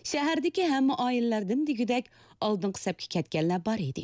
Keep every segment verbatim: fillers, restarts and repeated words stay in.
Shahardagi hamma oilalardan degudek oldingi safga ketganlar bor edi.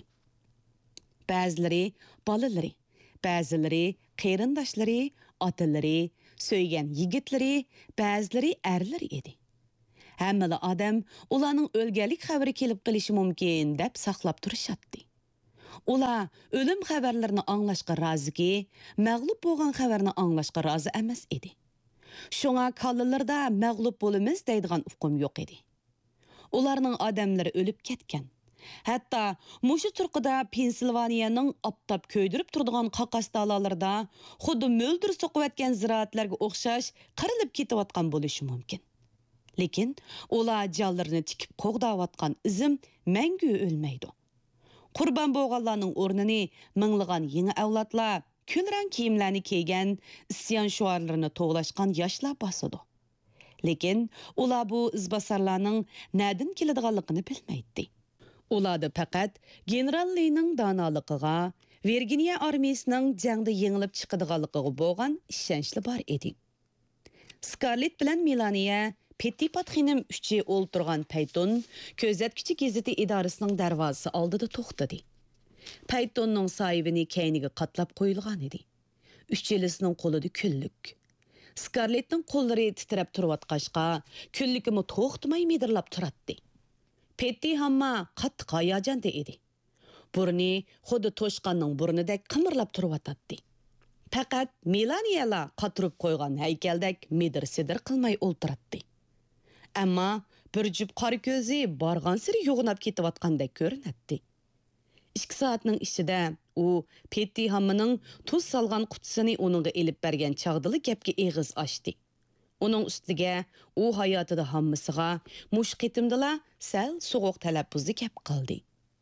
Ba'zilari bolalari, ba'zilari qarindoshlari, otalari, so'ygan yigitlari, ba'zilari erlari edi. Hammala odam ularning o'lganlik xabari kelib qilishi mumkin deb saqlab turishatdi. Ular o'lim xabarlarini anglashga roziki, mag'lub bo'lgan xabarni anglashga rozi emas edi. Shunga kallalarda mag'lub bo'lamiz deydigan uqum yo'q edi. Ularning odamlari o'lib ketgan. Hatto mushu turqida Pensilvaniyaning optab ko'ydirib turadigan qaqas dalalarida xuddi mo'ldir so'qiyotgan ziroatlarga o'xshash qirilib ketayotgan bo'lishi mumkin. Lekin ular jonlarini tikib qo'g'dayotgan izim mangu o'lmaydi. Qurban bo'lganlarning o'rnini minglagan yangi avlodlar kulrang kiyimlarni kiygan, isyon shuarlarini to'g'lashgan yoshlar bosadi. Lekin ular bu izbosarlarning nadin keladiganligini bilmaydi. Ularda faqat general Lining donoligiga, Virginiya armiyasining jangda yengilib chiqadiganligiga bo'lgan ishonchli bor edi. Scarlett bilan Melania Pettipat xinim uchi o'ltirgan payton ko'zatkichi gazeti idorasining darvozasi oldida to'xtadi. Paytonning soyibini kayniga qatlab qo'yilgan edi. Uchelisining qo'lida kunlik. Scarlettning qo'llari titrab turayotgachqa, kunligimi to'xtamay midirlab turadi. Petti hamma qattiq hayajonda edi. Burni xuddi to'shqonning burnidek qimirlab turayotdi. Faqat Melaniya qatirib qo'ygan haykaldek midir-sidir qilmay o'ltiradi. Ammo bir jup qora ko'zi borgan siri yo'g'inab ketayotgandek ko'rinadi. ikki soatning ichida u Petti hammaning tuz solgan qutisini uningga elib bergan chaqdili gapga eg'iz ochdi. Uning ustiga u hayotida hammasiga mush qitimdala sal so'g'uq talaffuzli gap qildi.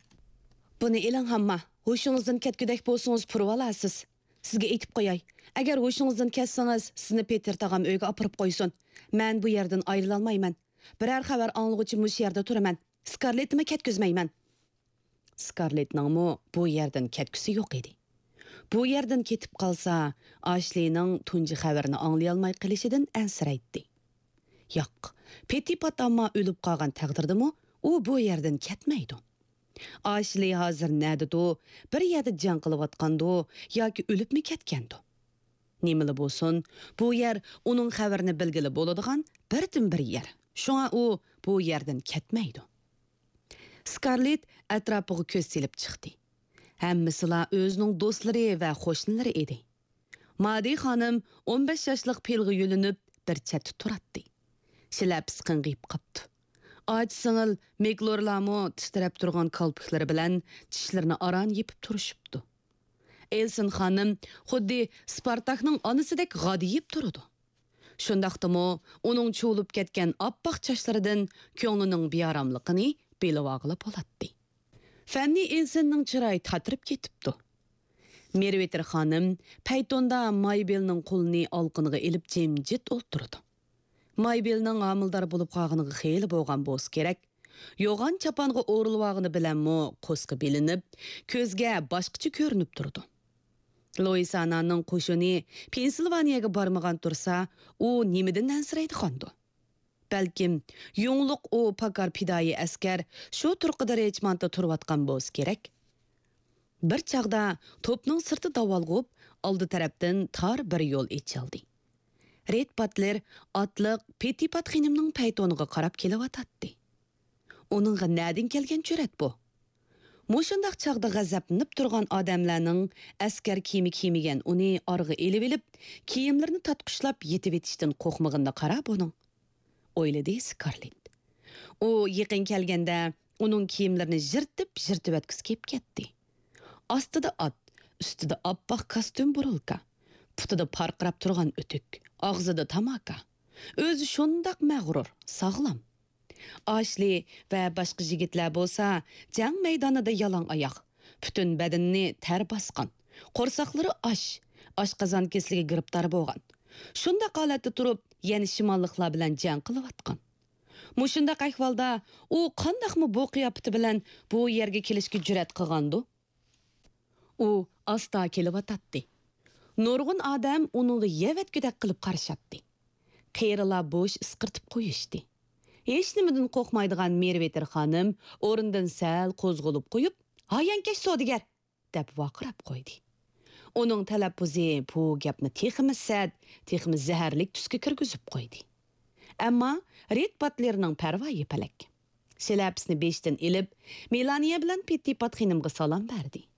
Buni eling hamma, ho'shingizdan ketgudek bo'lsangiz purib olasiz. Sizga aytib qo'yay, agar ho'shingizdan ketsangiz, sizni Peter tag'am uyga opirib qo'ysin. Men bu yerdan ayrila olmayman. Biror xabar anglovchi mush yerda turaman. Scarlettni ketkizmayman. Scarlettning bu yerdan ketkusi yo'q edi. Bu yerdan ketib qolsa, Ashleyning tunji xabarini anglay olmay qilishidan ansiraydi. Yo'q, Pettipat amma o'lib qolgan taqdirdami, u bu yerdan ketmaydi. Ashley hozir nadidu, bir yerda jang qilayotgandi yoki o'libmi ketgandi. Nimali bo'lsin, bu yer uning xabarini bilgili bo'ladigan birdan bir yer. Shunga u bu yerdan ketmaydi. Scarlett atrofiga ko'z silib chiqdi. Hammasilar o'zining do'stlari va qo'shnilari edi. Madi xonim o'n besh yoshlik pilg'i yo'linib bir chetda turadi. Shilapis qing'ib qopdi. Och singil Meglorlamo titrab turgan qalpiqlari bilan tishlarini aran yepib turishibdi. Elsin xonim xuddi Spartakning onasidek g'adiyib turdi. Shundaqdimi uning cho'lib ketgan oppoq chochlaridan ko'nglining bearamligini belivog'ilib oladi. Fanni Elsinning chiroyi tatirib ketibdi. Merveter xonim paytonda Maybelning qo'lini olqiniga ilib jimjit o'ltirdi. Maybelning homildor bo'lib qolganiga xeyli bo'lgan bo'lsa kerak. Yo'g'on chapanga o'rilvog'ini bilanmi qo'sqi bilinib, ko'zga boshqacha ko'rinib turdi. Loisananing qo'shini Pensilvaniyaga bormagan tursa, u nimidan ansiraydi xondi. Balkim yo'ngliq u pakar pidoi askar shu turqida Richmondda turayotgan bo'lsa kerak. Bir chaqda to'pning sirti davolg'ib, oldi tarafdan tor bir yo'l echildi. Red Butler otliq Pettipat xinimning paytoniga qarab kelyotdi. Uningga nadin kelgan jur'at bu? Mushundaq chaqda g'azablanib turgan odamlarning askar kiyimi kiymagan uni org'a elib-elib, kiyimlarini tatqishlab yetib etishdan qo'rqmaganda qarab uning. O'yladi Scarlett. U yaqin kelganda uning kiyimlarini jirtib-jirtib o'tkazib ketdi. Ostida ot, ustida oppoq kostyum burulka, putida parqirab turgan o'tik, og'zida tamaka. O'zi shundaq mag'rur, sog'lom. Ashley va boshqa yigitlar bo'lsa, jang maydonida yalong oyoq, butun badanini ter bosgan, qo'rsaqlari osh, oshqozon kesligiga giribdor bo'lgan. Shunda holatda turib, yana shimolliklar bilan jang qilayotgan. Mushundaq ahvolda u qandaqmi bu qiyofati bilan bu yerga kelishga jur'at qilgandi? U asta kelyotdi. Nurg'un odam uni yevatgudek qilib qarashatdi. Qiyrilar bo'sh isqirtib qo'yishdi. Hech nimadan qo'rqmaydigan Merveter xonim o'rnidan sal qo'zg'olib qo'yib, "Hayankash savdogar" deb vaqirab qo'ydi. Uning talaffuzi bu gapni texmi sad, texmi zaharlik tusga kirgizib qo'ydi. Ammo Red Butlerning parvoyi palak. Shilapsini beshdan ilib, Melaniya bilan Pettipat xonimga salom berdi.